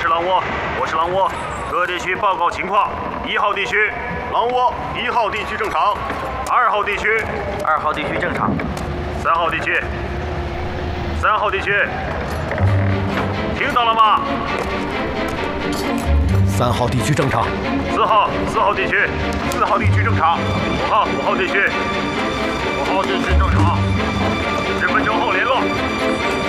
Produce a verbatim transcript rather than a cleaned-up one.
是狼窝，我是狼窝，各地区报告情况。一号地区， 狼窝，一号地区正常。 二号地区， 二号地区正常。 三号地区，三号地区，听到了吗？ 三号地区正常。 四号，四号地区，四号地区正常。五号，五号地区，五号地区正常。十分